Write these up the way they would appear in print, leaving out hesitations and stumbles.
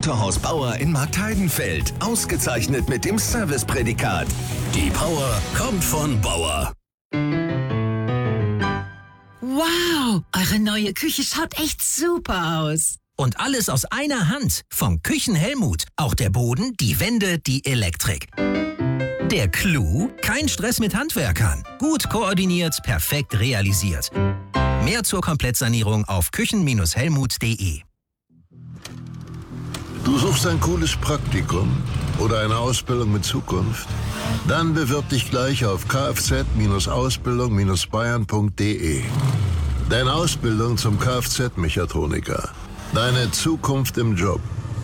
Autohaus Bauer in Marktheidenfeld. Ausgezeichnet mit dem Serviceprädikat. Die Power kommt von Bauer. Wow, eure neue Küche schaut echt super aus. Und alles aus einer Hand. Vom Küchenhelmut. Auch der Boden, die Wände, die Elektrik. Der Clou? Kein Stress mit Handwerkern. Gut koordiniert, perfekt realisiert. Mehr zur Komplettsanierung auf küchen-helmut.de. Du suchst ein cooles Praktikum oder eine Ausbildung mit Zukunft? Dann bewirb dich gleich auf kfz-ausbildung-bayern.de. Deine Ausbildung zum Kfz-Mechatroniker. Deine Zukunft im Job.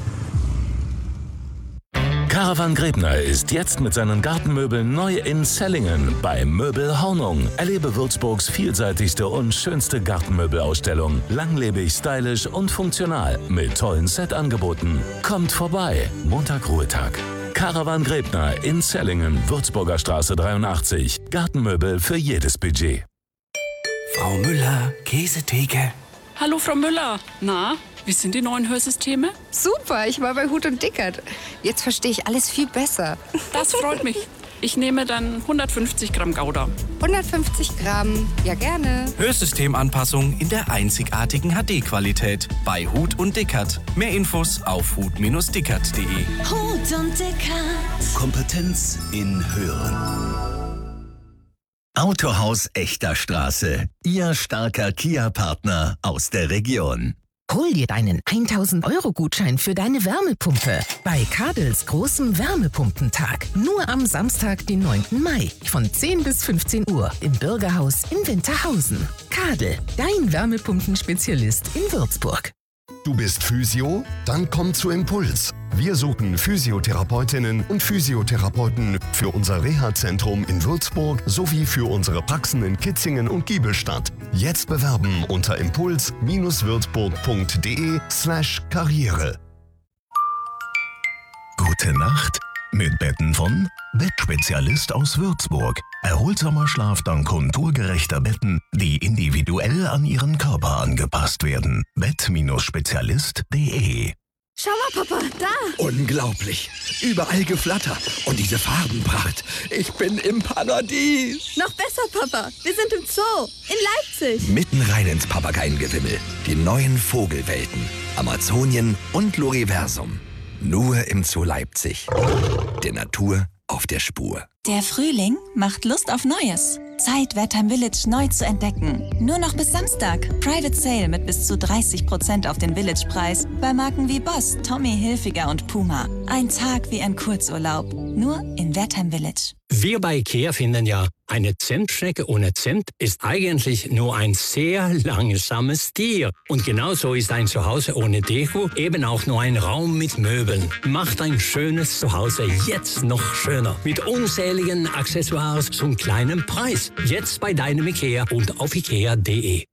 Caravan Grebner ist jetzt mit seinen Gartenmöbeln neu in Sellingen bei Möbel Hornung. Erlebe Würzburgs vielseitigste und schönste Gartenmöbelausstellung. Langlebig, stylisch und funktional mit tollen Set-Angeboten. Kommt vorbei. Montag Ruhetag. Caravan Grebner in Sellingen, Würzburger Straße 83. Gartenmöbel für jedes Budget. Frau Müller, Käsetheke. Hallo Frau Müller. Na, wie sind die neuen Hörsysteme? Super, ich war bei Huth und Dickert. Jetzt verstehe ich alles viel besser. Das freut mich. Ich nehme dann 150 Gramm Gouda. 150 Gramm, ja gerne. Hörsystemanpassung in der einzigartigen HD-Qualität bei Huth und Dickert. Mehr Infos auf huth-dickert.de. Huth und Dickert. Kompetenz in Hören. Autohaus Echter Straße. Ihr starker Kia-Partner aus der Region. Hol dir deinen 1000-Euro-Gutschein für deine Wärmepumpe bei Kadels großem Wärmepumpentag. Nur am Samstag, den 9. Mai von 10 bis 15 Uhr im Bürgerhaus in Winterhausen. Kadel, dein Wärmepumpenspezialist in Würzburg. Du bist Physio? Dann komm zu Impuls. Wir suchen Physiotherapeutinnen und Physiotherapeuten für unser Reha-Zentrum in Würzburg sowie für unsere Praxen in Kitzingen und Giebelstadt. Jetzt bewerben unter impuls-würzburg.de/Karriere. Gute Nacht mit Betten von Bettspezialist aus Würzburg. Erholsamer Schlaf dank konturgerechter Betten, die individuell an Ihren Körper angepasst werden. Bett-spezialist.de. Schau mal, Papa, da! Unglaublich! Überall Geflatter und diese Farbenpracht. Ich bin im Paradies! Noch besser, Papa! Wir sind im Zoo in Leipzig! Mitten rein ins Papageiengewimmel. Die neuen Vogelwelten. Amazonien und Loriversum. Nur im Zoo Leipzig. Der Natur auf der Spur. Der Frühling macht Lust auf Neues. Zeit, Wertheim Village neu zu entdecken. Nur noch bis Samstag. Private Sale mit bis zu 30% auf den Village-Preis bei Marken wie Boss, Tommy Hilfiger und Puma. Ein Tag wie ein Kurzurlaub. Nur in Wertheim Village. Wir bei IKEA finden ja, eine Zimtschnecke ohne Zimt ist eigentlich nur ein sehr langsames Tier. Und genauso ist ein Zuhause ohne Deko eben auch nur ein Raum mit Möbeln. Macht ein schönes Zuhause jetzt noch schöner. Mit unzähligen Accessoires zum kleinen Preis. Jetzt bei deinem IKEA und auf ikea.de.